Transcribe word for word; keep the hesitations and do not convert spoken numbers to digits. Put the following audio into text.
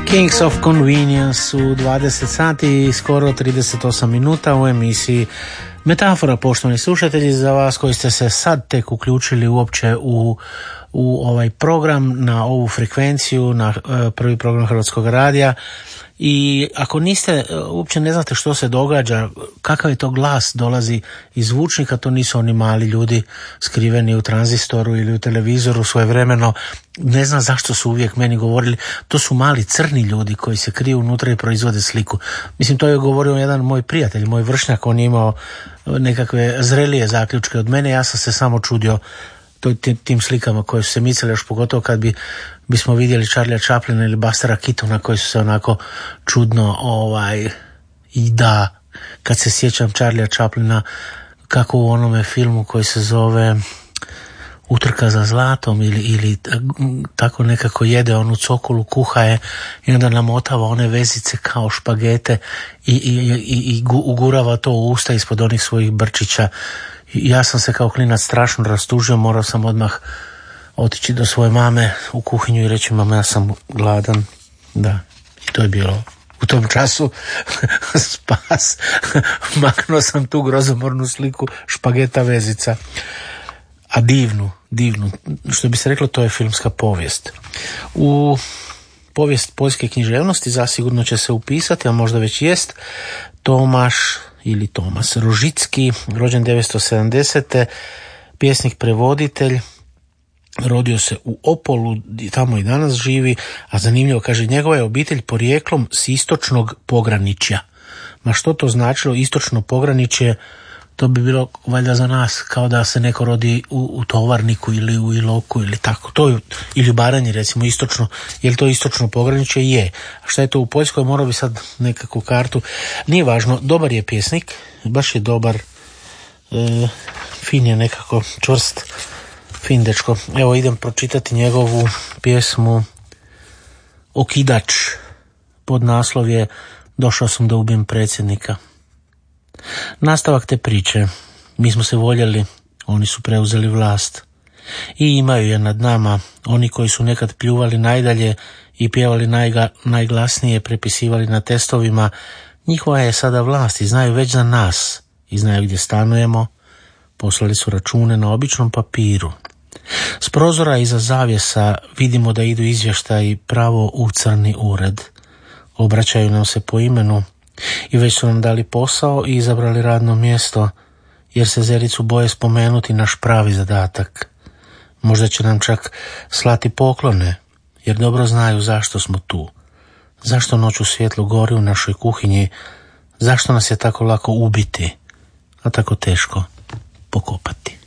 Kings of Convenience u dvadeset sati i skoro trideset osam minuta u emisiji Metafora. Poštovani slušatelji, za vas koji ste se sad tek uključili uopće u, u ovaj program, na ovu frekvenciju, na uh, prvi program Hrvatskog radija, i ako niste, uopće ne znate što se događa, kakav je to glas dolazi iz zvučnika, to nisu oni mali ljudi skriveni u tranzistoru ili u televizoru svojevremeno. Ne znam zašto su uvijek meni govorili, to su mali crni ljudi koji se kriju unutra i proizvode sliku. Mislim, to je govorio jedan moj prijatelj, moj vršnjak, on je imao nekakve zrelije zaključke od mene, ja sam se samo čudio tim slikama koje su se micale, još pogotovo kad bi bismo vidjeli Charlie'a Chaplina ili Bustera Keatona koji su se onako čudno ovaj i da, kad se sjećam Charlie'a Chaplina kako u onome filmu koji se zove Utrka za zlatom ili, ili tako nekako jede onu cokulu, kuha je i onda namotava one vezice kao špagete i, i, i, i ugurava to u usta ispod onih svojih brčića. Ja sam se kao klinac strašno rastužio, morao sam odmah otići do svoje mame u kuhinju i reći: mama, ja sam gladan. Da, i to je bilo u tom času spas. Maknuo sam tu grozomornu sliku špageta vezica. A divnu, divnu, što bi se reklo, to je filmska povijest. U povijest poljske književnosti zasigurno će se upisati, a možda već jest, Tomaš ili Tomas Rožicki, rođen devetsto sedamdesete. Pjesnik, prevoditelj, rodio se u Opolu, tamo i danas živi, a zanimljivo, kaže, njegova je obitelj porijeklom s istočnog pograničja. Ma što to značilo istočno pograničje? To bi bilo valjda za nas kao da se neko rodi u, u Tovarniku ili u Iloku ili tako. To je, ili u Baranji, recimo, istočno. Je li to istočno pograničje? Je. A šta je to u Poljskoj? Morao bi sad nekakvu kartu. Nije važno. Dobar je pjesnik. Baš je dobar. E, fin je nekako, čvrst. Fin dečko. Evo, idem pročitati njegovu pjesmu Okidač. Pod naslov je Došao sam da ubijem predsjednika. Nastavak te priče. Mi smo se voljeli, oni su preuzeli vlast. I imaju je nad nama, oni koji su nekad pljuvali najdalje i pjevali najga, najglasnije, prepisivali na testovima. Njihova je sada vlast i znaju već za nas i znaju gdje stanujemo. Poslali su račune na običnom papiru. S prozora iza zavjesa vidimo da idu izvještaji pravo u crni ured. Obraćaju nam se po imenu i već su nam dali posao i izabrali radno mjesto, jer se Zericu boje spomenuti naš pravi zadatak. Možda će nam čak slati poklone, jer dobro znaju zašto smo tu. Zašto noću svjetlo gori u našoj kuhinji, zašto nas je tako lako ubiti, a tako teško pokopati.